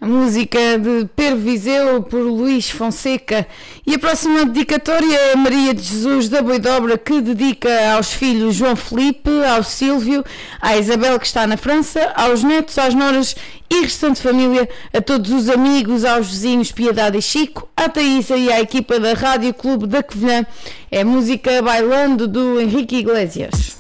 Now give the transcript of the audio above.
A música de Pero Viseu por Luís Fonseca. E a próxima dedicatória é Maria de Jesus da Boidobra, que dedica aos filhos João Felipe, ao Silvio, à Isabel, que está na França, aos netos, às noras e restante família, a todos os amigos, aos vizinhos Piedade e Chico, à Thaísa e à equipa da Rádio Clube da Covilhã. É música Bailando do Henrique Iglesias.